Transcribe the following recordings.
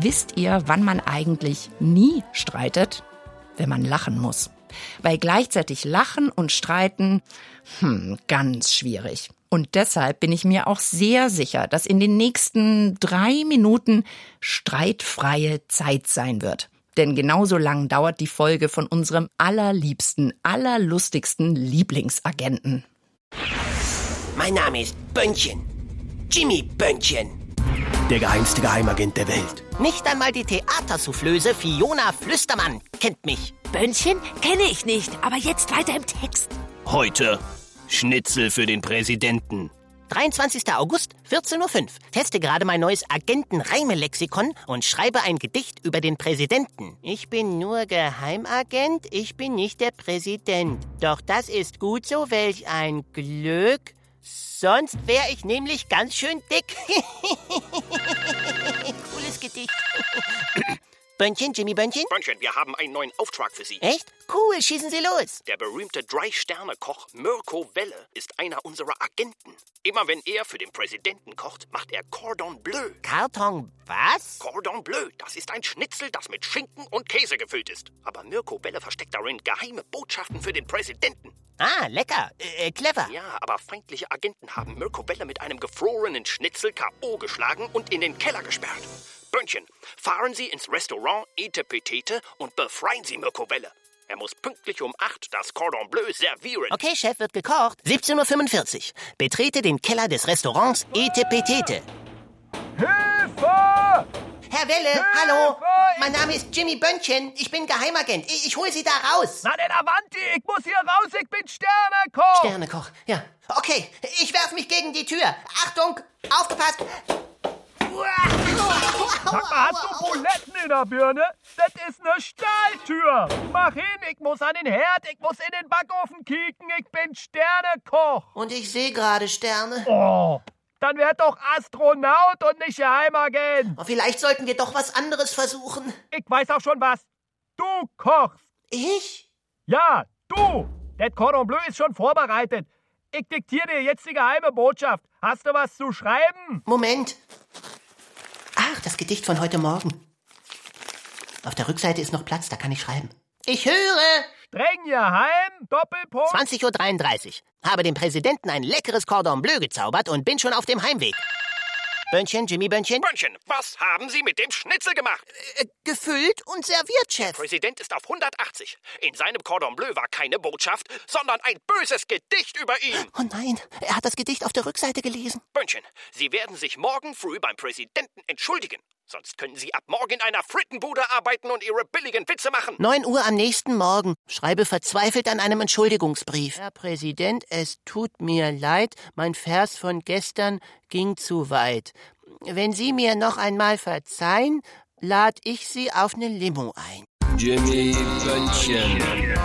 Wisst ihr, wann man eigentlich nie streitet? Wenn man lachen muss. Weil gleichzeitig lachen und streiten, ganz schwierig. Und deshalb bin ich mir auch sehr sicher, dass in den nächsten 3 Minuten streitfreie Zeit sein wird. Denn genauso lang dauert die Folge von unserem allerliebsten, allerlustigsten Lieblingsagenten. Mein Name ist Bönnchen. Jimmy Bönnchen. Der geheimste Geheimagent der Welt. Nicht einmal die Theatersoufflöse Fiona Flüstermann kennt mich. Bönnchen kenne ich nicht, aber jetzt weiter im Text. Heute Schnitzel für den Präsidenten. 23. August, 14.05 Uhr. Teste gerade mein neues Agenten-Reime-Lexikon und schreibe ein Gedicht über den Präsidenten. Ich bin nur Geheimagent, ich bin nicht der Präsident. Doch das ist gut so, welch ein Glück. Sonst wäre ich nämlich ganz schön dick. Cooles Gedicht. Bönnchen, Jimmy Bönnchen? Bönnchen, wir haben einen neuen Auftrag für Sie. Echt? Cool, schießen Sie los. Der berühmte 3-Sterne-Koch Mirko Welle ist einer unserer Agenten. Immer wenn er für den Präsidenten kocht, macht er Cordon Bleu. Karton was? Cordon Bleu, das ist ein Schnitzel, das mit Schinken und Käse gefüllt ist. Aber Mirko Welle versteckt darin geheime Botschaften für den Präsidenten. Ah, lecker. Clever. Ja, aber feindliche Agenten haben Mirko Welle mit einem gefrorenen Schnitzel K.O. geschlagen und in den Keller gesperrt. Bönnchen, fahren Sie ins Restaurant Etepetete und befreien Sie Mirko Welle. Er muss pünktlich um 8 das Cordon Bleu servieren. Okay, Chef, wird gekocht. 17.45 Uhr. Betrete den Keller des Restaurants Etepetete. Hilfe! Herr Welle, Hilfe! hallo. Mein Name ist Jimmy Bönnchen. Ich bin Geheimagent. Ich hole Sie da raus. Na denn Avanti, ich muss hier raus, ich bin Sternekoch. Sternekoch, ja. Okay, ich werf mich gegen die Tür. Achtung, aufgepasst. Sag mal, hast du Buletten in der Birne? Das ist eine Stahltür. Mach hin, ich muss an den Herd, ich muss in den Backofen kicken, ich bin Sternekoch. Und ich sehe gerade Sterne. Oh, dann werd doch Astronaut und nicht Geheimagent. Oh, vielleicht sollten wir doch was anderes versuchen. Ich weiß auch schon was. Du kochst. Ich? Ja, du. Das Cordon Bleu ist schon vorbereitet. Ich diktiere dir jetzt die geheime Botschaft. Hast du was zu schreiben? Moment. Ach, das Gedicht von heute Morgen. Auf der Rückseite ist noch Platz, da kann ich schreiben. Ich höre. Streng geheim, Doppelpunkt. 20.33 Uhr. Habe dem Präsidenten ein leckeres Cordon Bleu gezaubert und bin schon auf dem Heimweg. Bönnchen, Jimmy Bönnchen? Bönnchen, was haben Sie mit dem Schnitzel gemacht? Gefüllt und serviert, Chef. Der Präsident ist auf 180. In seinem Cordon Bleu war keine Botschaft, sondern ein böses Gedicht über ihn. Oh nein, er hat das Gedicht auf der Rückseite gelesen. Bönnchen, Sie werden sich morgen früh beim Präsidenten entschuldigen. Sonst können Sie ab morgen in einer Frittenbude arbeiten und Ihre billigen Witze machen. 9 Uhr am nächsten Morgen. Schreibe verzweifelt an einem Entschuldigungsbrief. Herr Präsident, es tut mir leid, mein Vers von gestern ging zu weit. Wenn Sie mir noch einmal verzeihen, lade ich Sie auf eine Limo ein. Jimmy Bönnchen.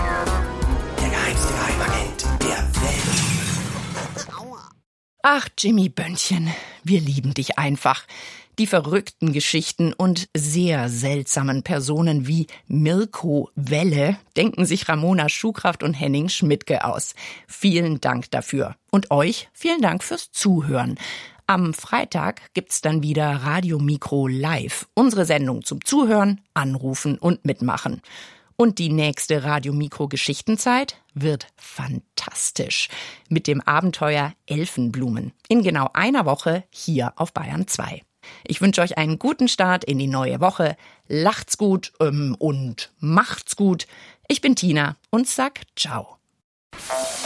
Der geheimste Geheimagent der Welt. Ach, Jimmy Bönnchen, wir lieben dich einfach. Die verrückten Geschichten und sehr seltsamen Personen wie Mirko Welle denken sich Ramona Schuhkraft und Henning Schmidtke aus. Vielen Dank dafür. Und euch vielen Dank fürs Zuhören. Am Freitag gibt's dann wieder Radio Mikro live. Unsere Sendung zum Zuhören, Anrufen und Mitmachen. Und die nächste Radio Mikro Geschichtenzeit wird fantastisch. Mit dem Abenteuer Elfenblumen. In genau einer Woche hier auf Bayern 2. Ich wünsche euch einen guten Start in die neue Woche. Lacht's gut und macht's gut. Ich bin Tina und sag ciao.